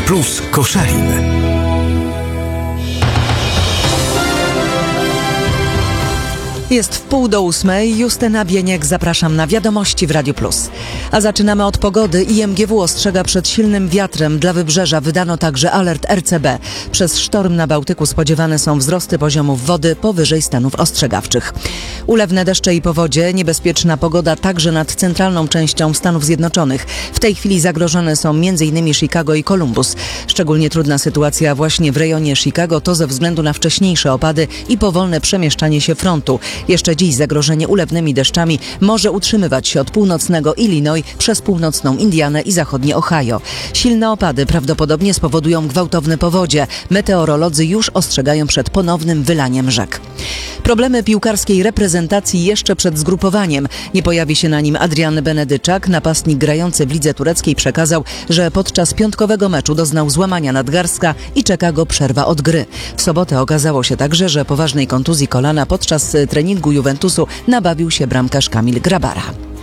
Plus Koszalin. Jest 7:30. Justyna Bieniek, zapraszam na wiadomości w Radiu Plus. A zaczynamy od pogody. IMGW ostrzega przed silnym wiatrem. Dla wybrzeża wydano także alert RCB. Przez sztorm na Bałtyku spodziewane są wzrosty poziomów wody powyżej stanów ostrzegawczych. Ulewne deszcze i powodzie, niebezpieczna pogoda także nad centralną częścią Stanów Zjednoczonych. W tej chwili zagrożone są m.in. Chicago i Columbus. Szczególnie trudna sytuacja właśnie w rejonie Chicago to ze względu na wcześniejsze opady i powolne przemieszczanie się frontu. Jeszcze dziś zagrożenie ulewnymi deszczami może utrzymywać się od północnego Illinois przez północną Indianę i zachodnie Ohio. Silne opady prawdopodobnie spowodują gwałtowne powodzie. Meteorolodzy już ostrzegają przed ponownym wylaniem rzek. Problemy piłkarskiej reprezentacji jeszcze przed zgrupowaniem. Nie pojawi się na nim Adrian Benedyczak. Napastnik grający w lidze tureckiej przekazał, że podczas piątkowego meczu doznał złamania nadgarstka i czeka go przerwa od gry. W sobotę okazało się także, że poważnej kontuzji kolana podczas treningu Juventusu nabawił się bramkarz Kamil Grabara.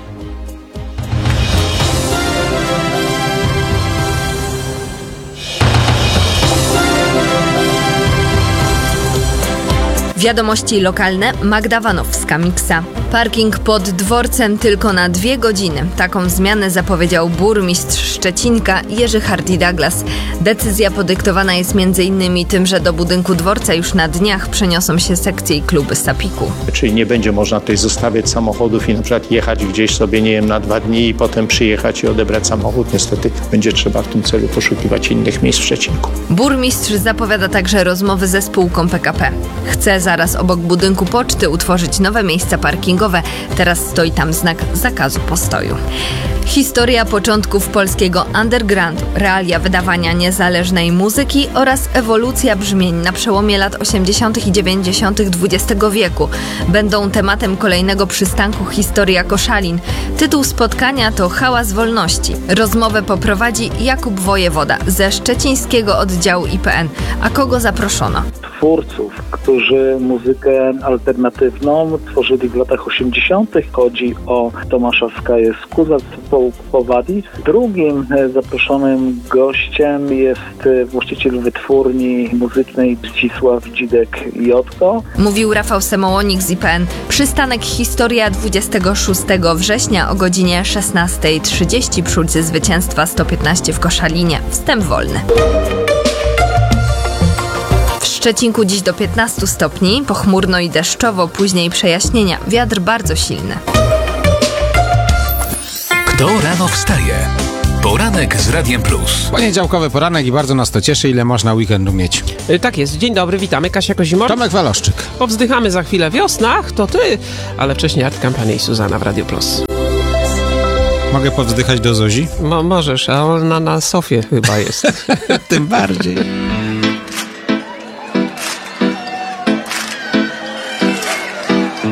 Wiadomości lokalne. Magda Wanowska-Miksa. Parking pod dworcem tylko na 2 godziny. Taką zmianę zapowiedział burmistrz Szczecinka Jerzy Hardy-Douglas. Decyzja podyktowana jest m.in. tym, że do budynku dworca już na dniach przeniosą się sekcje i kluby Sapiku. Czyli nie będzie można tutaj zostawiać samochodów i na przykład jechać gdzieś sobie, nie wiem, na 2 dni i potem przyjechać i odebrać samochód. Niestety będzie trzeba w tym celu poszukiwać innych miejsc w Szczecinku. Burmistrz zapowiada także rozmowy ze spółką PKP. Chce zaraz obok budynku poczty utworzyć nowe miejsca parkingowe. Teraz stoi tam znak zakazu postoju. Historia początków polskiego undergroundu, realia wydawania niezależnej muzyki oraz ewolucja brzmień na przełomie lat 80. i 90. XX wieku będą tematem kolejnego przystanku Historia Koszalin. Tytuł spotkania to Hałas Wolności. Rozmowę poprowadzi Jakub Wojewoda ze szczecińskiego oddziału IPN. A kogo zaproszono? Twórców, którzy muzykę alternatywną tworzyli w latach 80. Chodzi o Tomasza Skajeskuza z zespołu Powadis. Drugim zaproszonym gościem jest właściciel wytwórni muzycznej Zdzisław Dzidek-Jotko. Mówił Rafał Semołonik z IPN. Przystanek Historia 26 września o godzinie 16:30 przy ulicy Zwycięstwa 115 w Koszalinie. Wstęp wolny. W Szczecinku dziś do 15 stopni, pochmurno i deszczowo, później przejaśnienia. Wiatr bardzo silny. Kto rano wstaje? Poranek z Radiem Plus. Poniedziałkowy poranek i bardzo nas to cieszy, ile można weekendu mieć. Tak jest. Dzień dobry, witamy. Kasia Kozimor. Tomek Waloszczyk. Powzdychamy za chwilę. Wiosna, ach, to ty. Ale wcześniej Art Kampania i Suzana w Radio Plus. Mogę powzdychać do Zozi? Możesz, a ona na sofie chyba jest. Tym bardziej.